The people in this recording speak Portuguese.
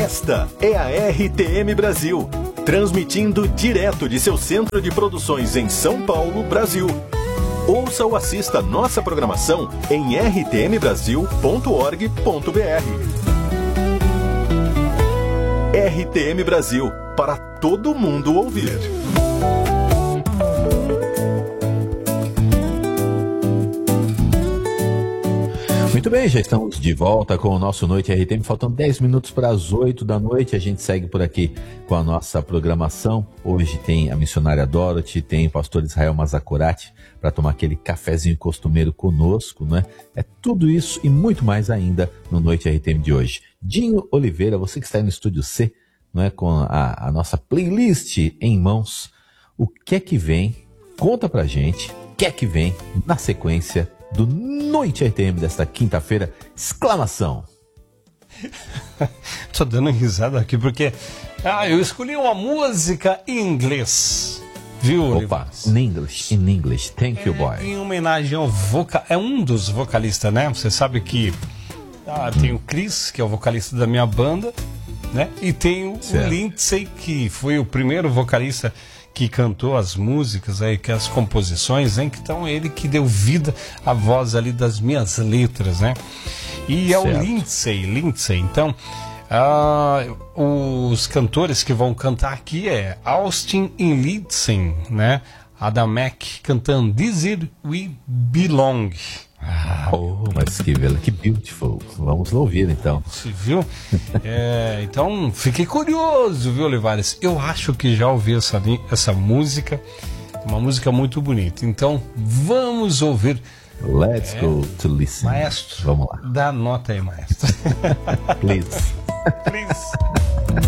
Esta é a RTM Brasil, transmitindo direto de seu centro de produções em São Paulo, Brasil. Ouça ou assista nossa programação em rtmbrasil.org.br. RTM Brasil, para todo mundo ouvir. Muito bem, já estamos de volta com o nosso Noite RTM. Faltam 10 minutos para as 8 da noite. A gente segue por aqui com a nossa programação. Hoje tem a missionária Dorothy, tem o pastor Israel Mazacurati para tomar aquele cafezinho costumeiro conosco, né? É tudo isso e muito mais ainda no Noite RTM de hoje. Dinho Oliveira, você que está aí no Estúdio C, não é, com a nossa playlist em mãos. O que é que vem? Conta pra gente. O que é que vem na sequência do Noite RTM desta quinta-feira? Exclamação! Tô dando risada aqui porque eu escolhi uma música em inglês, viu? Opa, in English, thank you, boy. Em homenagem ao é um dos vocalistas, né? Você sabe que tem o Chris, que é o vocalista da minha banda, né? E tem o Lindsay, que foi o primeiro vocalista que cantou as músicas, aí, que as composições, né? Então ele que deu vida à voz ali das minhas letras, né? E é o Lindsay. Então, os cantores que vão cantar aqui é Austin e Lindsay, né? Adam Mack cantando This Is We Belong. Mas que beautiful. Vamos ouvir então. Você viu? Então, fiquei curioso, viu, Olivares? Eu acho que já ouvi essa música. Uma música muito bonita. Então, vamos ouvir. Let's go to listen. Maestro, vamos lá. Dá nota aí, maestro. Please. Please.